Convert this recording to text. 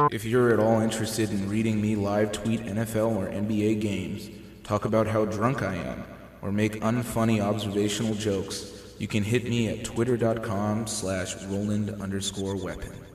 If you're at all interested in reading me live tweet NFL or NBA games, talk about how drunk I am, or make unfunny observational jokes, you can hit me at twitter.com/Roland_Weapon.